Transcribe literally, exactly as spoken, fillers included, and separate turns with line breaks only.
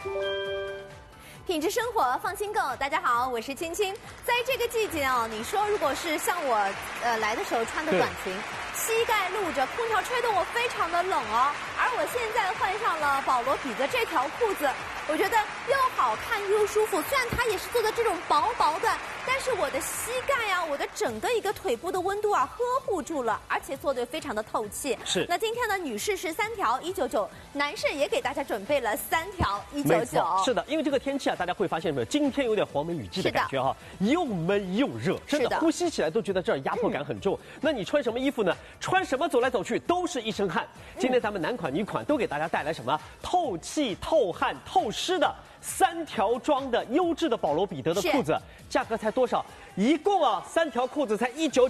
品质生活，放心购。大家好，我是青青。在这个季节哦，你说如果是像我，呃，来的时候穿的短裙，膝盖露着，空调吹得我非常的冷哦。而我现在换上了保罗彼得这条裤子，我觉得又好看又舒服。虽然它也是做的这种薄薄的，但是我的膝盖啊，我的整个一个腿部的温度啊，呵护住了，而且做的非常的透气。
是。
那今天呢，女士是三条一九九，男士也给大家准备了三条一九九。
是的，因为这个天气啊，大家会发现没有，今天有点黄梅雨季的感觉哈，又闷又热，真的呼吸起来都觉得这儿压迫感很重。嗯、那你穿什么衣服呢？穿什么走来走去都是一身汗。今天咱们男款女款都给大家带来什么？透气、透汗、透湿的三条装的优质的保罗彼得的裤子，价格才多少？一共啊，三条裤子才一九。